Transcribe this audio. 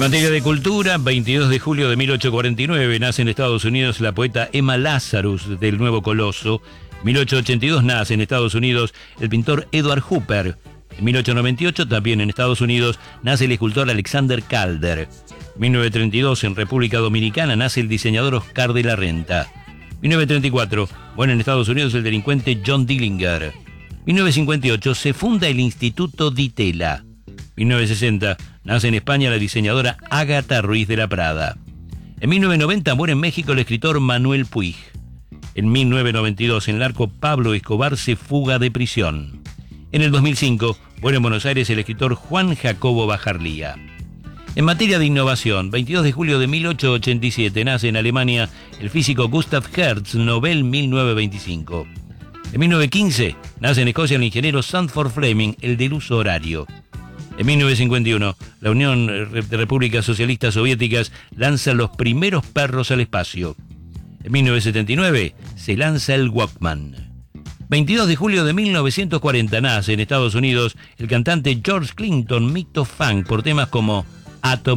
Materia de cultura, 22 de julio de 1849 nace en Estados Unidos la poeta Emma Lazarus del Nuevo Coloso. En 1882 nace en Estados Unidos el pintor Edward Hooper. En 1898 también en Estados Unidos nace el escultor Alexander Calder. En 1932 en República Dominicana nace el diseñador Oscar de la Renta. 1934 muere en Estados Unidos el delincuente John Dillinger. 1958 se funda el Instituto Di Tella. 1960 nace en España la diseñadora Ágata Ruiz de la Prada. En 1990 muere en México el escritor Manuel Puig. En 1992 en el narco Pablo Escobar se fuga de prisión. En el 2005 muere en Buenos Aires el escritor Juan Jacobo Bajarlía. En materia de innovación, 22 de julio de 1887 nace en Alemania el físico Gustav Hertz, Nobel 1925. En 1915 nace en Escocia el ingeniero Sandford Fleming, el del uso horario. En 1951, la Unión de Repúblicas Socialistas Soviéticas lanza los primeros perros al espacio. En 1979 se lanza el Walkman. 22 de julio de 1940 nace en Estados Unidos el cantante George Clinton, mito funk por temas como Atom